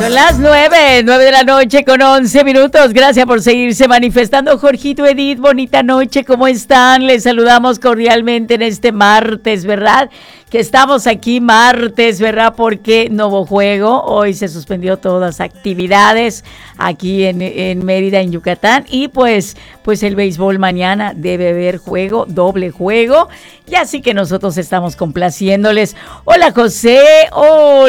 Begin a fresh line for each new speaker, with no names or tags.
Son las 9 de la noche con 11 minutos. Gracias por seguirse manifestando. Jorgito, Edith, bonita noche, ¿cómo están? Les saludamos cordialmente en este martes, ¿verdad? Que estamos aquí martes, ¿verdad? Porque no hubo juego. Hoy se suspendió todas las actividades aquí en Mérida, en Yucatán. Y pues el béisbol mañana debe haber juego, doble juego. Y así que nosotros estamos complaciéndoles. Hola, José. Hola.